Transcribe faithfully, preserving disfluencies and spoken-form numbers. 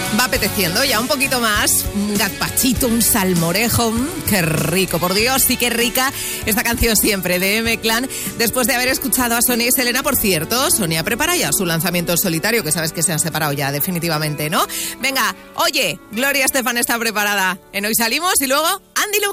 Va apeteciendo ya un poquito más, un gazpachito, un salmorejo, mmm, qué rico, por Dios, sí que rica esta canción siempre de M-Clan, después de haber escuchado a Sonia y Selena. Por cierto, Sonia prepara ya su lanzamiento en solitario, que sabes que se han separado ya definitivamente, ¿no? Venga, oye, Gloria Estefan está preparada en Hoy Salimos y luego Andy Lucas.